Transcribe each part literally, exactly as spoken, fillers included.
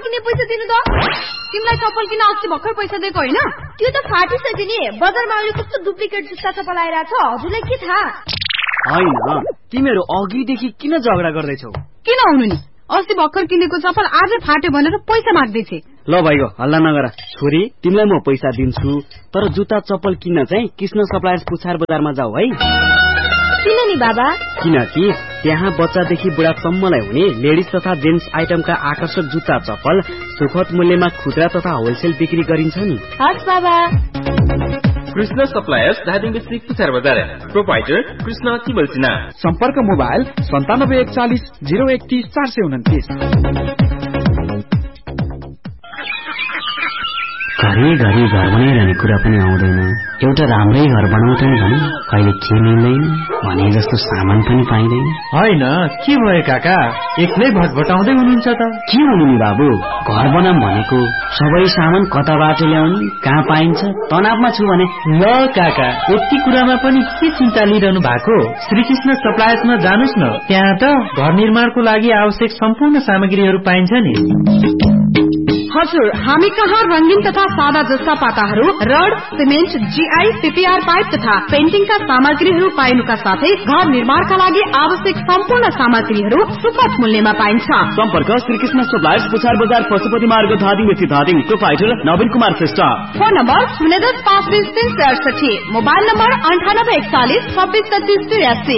किन्ने पैसा दिनु त तिमीलाई चप्पल किन्न अस्ति भर्खर पैसा दिएको हैन त्यो त फाटिसक्यो नि बजारमा अहिले कस्तो डुप्लिकेट जुत्ता चप्पल आइराछ हजुरलाई के थाहा हैन तिमीहरु अघिदेखि किन झगडा गर्दैछौ किन हुनु नि अस्ति भर्खर किनेको चप्पल आज फाट्यो भनेर पैसा माग्दै छे ल भाइको हल्ला नगर छोरी तिमीलाई म पैसा दिन्छु तर जुत्ता चप्पल किन्न चाहिँ कृष्ण सप्लायर्स पुछार बजारमा जाऊ है किन नि बाबा किनकि त्यहाँ बच्चादेखि बुढासम्मलाई हुने लेडिज तथा जेन्ट्स आइटमका आकर्षक जुत्ता चप्पल सुपथ मूल्यमा खुद्रा तथा होलसेल बिक्री गरिन्छ नि हस् बाबा कृष्ण सप्लायर्स धादिङ डिस्ट्रिक्ट पुछार बजार प्रोपाइटर कृष्ण तिमलसिना सम्पर्क मोबाइल सन्तानब्बे एकचालिस जिरो एकतीस चार सय उन्तिस घरि घरि घर बनाइरहने कुरा पनि आउँदैन एउटा राम्रै घर बनाउँदै भने कहिले के मिल्दैन भने जस्तो सामान पनि पाइँदैन हैन के भयो काका एक्लै भटभटाउँदै हुनुहुन्छ त के हुनु नि बाबु घर बनाम भनेको सबै सामान कताबाट ल्याउने कहाँ पाइन्छ तनावमा छु भने ल काका यति कुरामा पनि के चिन्ता लिइरहनु भएको श्रीकृष्ण सप्लायर्समा जानुस् न त्यहाँ त घर निर्माणको लागि आवश्यक सम्पूर्ण सामग्रीहरू पाइन्छ नि हजुर हामी कहाँ रंगीन तथा सादा जस्ता पाताहरू rod cement GI CPR pipe तथा पेन्टिङका सामग्रीहरू पाइनुका साथै घर निर्माणका लागि आवश्यक सम्पूर्ण सामग्रीहरू सुपथ मूल्यमा पाइन्छ सम्पर्क श्रीकृष्ण सप्लायर्स पुछार बजार पशुपति मार्ग धादिङ स्थित धादिङ प्रोपाइटर नवीन कुमार श्रेष्ठ फोन नम्बर शून्य दस पाँच बीस तीन सय अडसठी मोबाइल नम्बर अन्ठानब्बे एकचालिस छब्बीस सत्तीस तिरासी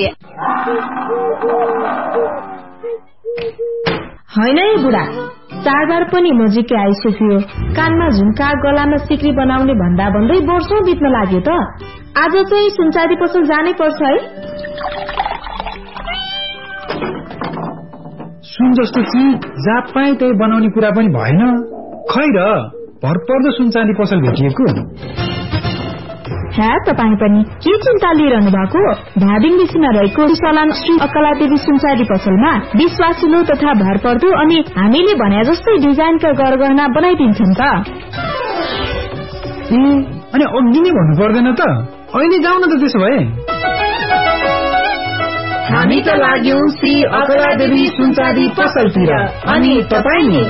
होइन है बुढा चाडबाड पनि नजिकै आइसक्यो कानमा झुम्का गलामा सिक्री बनाउने भन्दा भन्दै वर्षौं बित्न लाग्यो त आज चाहिँ सुनचाँदी पसल जानै पर्छ है सुन जस्तो चिज जहाँ पाए त्यही बनाउने कुरा पनि भएन खै र भरपर्दो सुनचाँदी पसल भेटिएको है तपाईँ पनि के चिन्ता लिइरहनु भएको धादिङ बेसीमा रहेको सलान श्री अकलादेवी सुनचाँदी पसलमा विश्वासिलो तथा भरपर्दो अनि हामीले भने जस्तै डिजाइनका गरगहना बनाइदिन्छन् त अनि अघि नै भन्नु पर्दैन त अहिले जाउँ न त त्यसो भए हामी त लाग्यौं श्री अकलादेवी सुनचाँदी पसलतिर अनि तपाईँ नि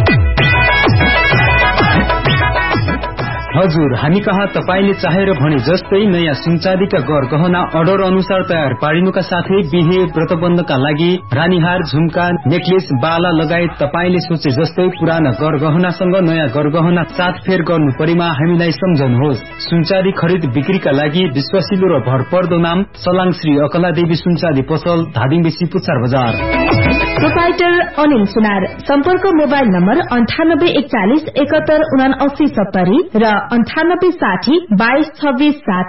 हजुर हामी कहाँ तपाईले चाहेर भने जस्तै नयाँ सुनचाँदीका गरगहना अर्डर अनुसार तयार पारिनुका साथै बिहे व्रतबन्धका लागि रानीहार झुम्का नेकलेस बाला लगायत तपाईले सोचे जस्तै पुराना गरगहनासँग नयाँ गरगहना साथफेर गर्नु परेमा हामीलाई सम्झनुहोस् सुनचाँदी खरिद बिक्रीका लागि विश्वासिलो र भरपर्दो नाम सलाङ श्री अकलादेवी सुनचाँदी पसल धादिङ बेसी पुछार बजार प्रोपाइटर अनिल सुनार सम्पर्क मोबाइल नम्बर अन्ठानब्बे एकचालिस एकहत्तर उना अस्सी सत्तरी र अन्ठानब्बे साठी बाइस छब्बीस सात